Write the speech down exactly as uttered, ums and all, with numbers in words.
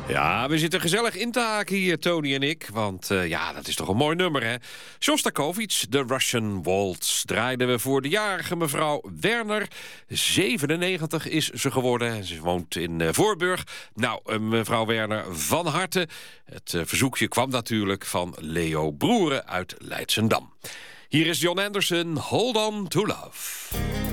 Ja, we zitten gezellig in te haken hier, Tony en ik. Want uh, ja, dat is toch een mooi nummer, hè? Shostakovich, The Russian Waltz, draaiden we voor de jarige mevrouw Werner. zevenennegentig is ze geworden en ze woont in uh, Voorburg. Nou, uh, mevrouw Werner, van harte. Het uh, verzoekje kwam natuurlijk van Leo Broeren uit Leidschendam. Hier is John Anderson, Hold On To Love.